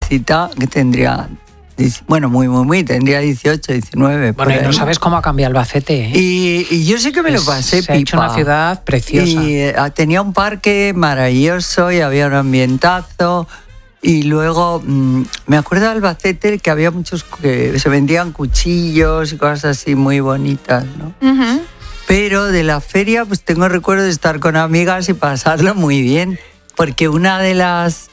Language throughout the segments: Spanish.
jovencita, que tendría, bueno, muy, tendría 18, 19. Bueno, y no sabes cómo ha cambiado Albacete, ¿eh? Y yo sé que me lo pasé pipa. Se ha hecho una ciudad preciosa. Y tenía un parque maravilloso y había un ambientazo. Y luego me acuerdo de Albacete que había muchos, que se vendían cuchillos y cosas así muy bonitas, ¿no? Uh-huh. Pero de la feria pues tengo recuerdo de estar con amigas y pasarlo muy bien, porque una de las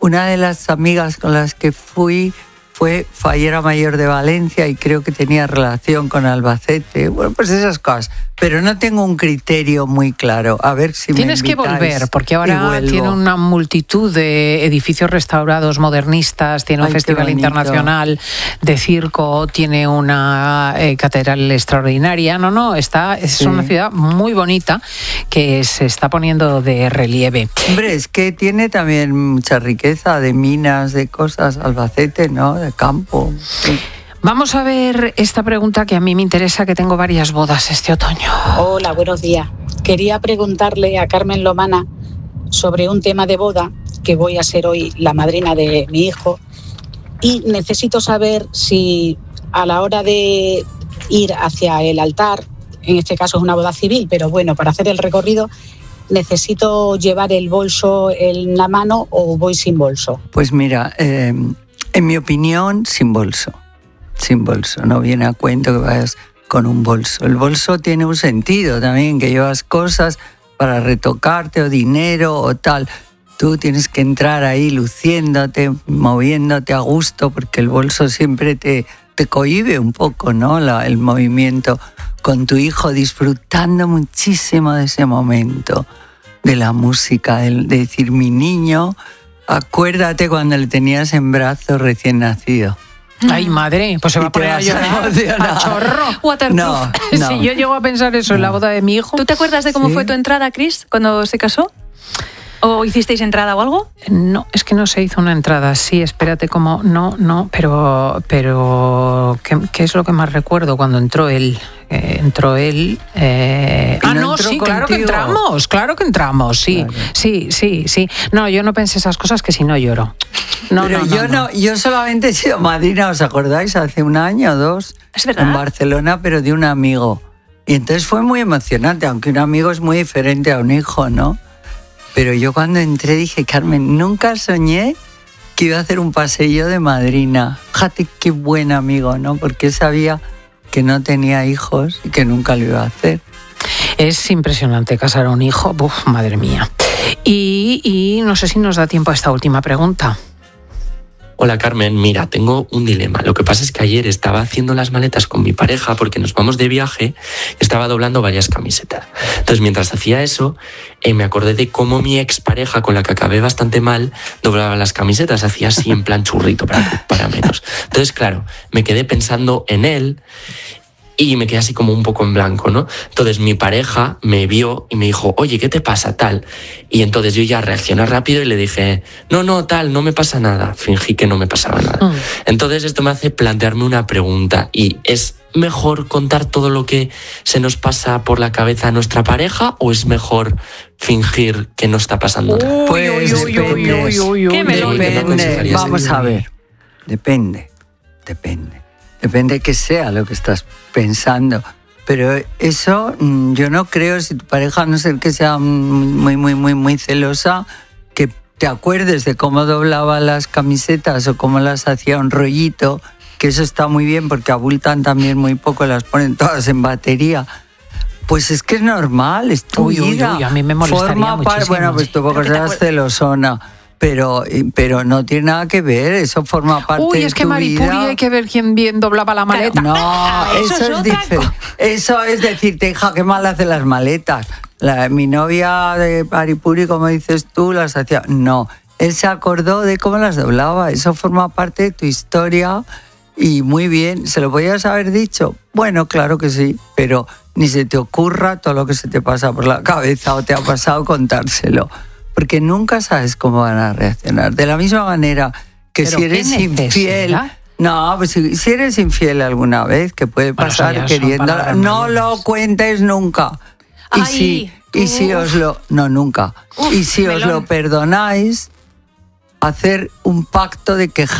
amigas con las que fui fue fallera mayor de Valencia y creo que tenía relación con Albacete. Bueno, pues esas cosas. Pero no tengo un criterio muy claro. A ver si tienes me invitáis. Que volver, porque ahora tiene una multitud de edificios restaurados modernistas, tiene un festival internacional de circo, tiene una catedral extraordinaria. Es una ciudad muy bonita que se está poniendo de relieve. Hombre, es que tiene también mucha riqueza de minas, de cosas, Albacete, ¿no? De campo. Sí. Vamos a ver esta pregunta que a mí me interesa, que tengo varias bodas este otoño. Hola, buenos días. Quería preguntarle a Carmen Lomana sobre un tema de boda, que voy a ser hoy la madrina de mi hijo, y necesito saber si a la hora de ir hacia el altar, en este caso es una boda civil, pero bueno, para hacer el recorrido, ¿necesito llevar el bolso en la mano o voy sin bolso? Pues mira, en mi opinión, sin bolso. Sin bolso, no viene a cuento que vayas con un bolso. El bolso tiene un sentido también, que llevas cosas para retocarte o dinero o tal. Tú tienes que entrar ahí luciéndote, moviéndote a gusto, porque el bolso siempre te cohíbe un poco, ¿no? El movimiento con tu hijo, disfrutando muchísimo de ese momento, de la música, de decir, mi niño, acuérdate cuando le tenías en brazos recién nacido. Ay, madre, pues se va a poner a llorar a chorro. Waterproof. No. Si yo llego a pensar eso en la boda de mi hijo. ¿Tú te acuerdas de cómo fue tu entrada, Cris, cuando se casó? ¿O hicisteis entrada o algo? No, es que no se hizo una entrada. Sí, espérate, como pero ¿qué es lo que más recuerdo cuando entró él? Claro que entramos, sí. Claro. Sí. No, yo no pensé esas cosas, que si no lloro. Yo solamente he sido madrina, ¿os acordáis? Hace un año o dos, ¿es verdad? En Barcelona, pero de un amigo. Y entonces fue muy emocionante, aunque un amigo es muy diferente a un hijo, ¿no? Pero yo cuando entré dije, Carmen, nunca soñé que iba a hacer un paseillo de madrina. Fíjate qué buen amigo, ¿no? Porque él sabía que no tenía hijos y que nunca lo iba a hacer. Es impresionante casar a un hijo, uf, madre mía. Y no sé si nos da tiempo a esta última pregunta. Hola Carmen, mira, tengo un dilema. Lo que pasa es que ayer estaba haciendo las maletas con mi pareja porque nos vamos de viaje y estaba doblando varias camisetas. Entonces, mientras hacía eso, me acordé de cómo mi expareja, con la que acabé bastante mal, doblaba las camisetas, hacía así en plan churrito para menos. Entonces, claro, me quedé pensando en él y me quedé así como un poco en blanco, ¿no? Entonces mi pareja me vio y me dijo, oye, ¿qué te pasa, tal? Y entonces yo ya reaccioné rápido y le dije, no, tal, no me pasa nada. Fingí que no me pasaba nada. Entonces esto me hace plantearme una pregunta, y ¿es mejor contar todo lo que se nos pasa por la cabeza a nuestra pareja o es mejor fingir que no está pasando nada? Pues depende. Vamos a ver. Depende. Depende que sea lo que estás pensando. Pero eso yo no creo, si tu pareja, a no ser que sea muy celosa, que te acuerdes de cómo doblaba las camisetas o cómo las hacía un rollito, que eso está muy bien porque abultan también muy poco, las ponen todas en batería. Pues es que es normal, es tu vida. A mí me molestaría muchísimo. Bueno, pues tú porque serás celosona. Pero no tiene nada que ver, eso forma parte de tu vida. Es que Maripuri hay que ver quién bien doblaba la maleta. No, eso es diferente. Eso es decirte, hija, qué mal hace las maletas. Mi novia de Maripuri, como dices tú, las hacía. No, él se acordó de cómo las doblaba. Eso forma parte de tu historia y muy bien. ¿Se lo podías haber dicho? Bueno, claro que sí, pero ni se te ocurra todo lo que se te pasa por la cabeza o te ha pasado contárselo. Porque nunca sabes cómo van a reaccionar. De la misma manera que si eres infiel... No, pues si eres infiel alguna vez, que puede pasar queriendo... No lo cuentes nunca. Y si os lo... No, nunca. Y si os lo perdonáis, hacer un pacto de que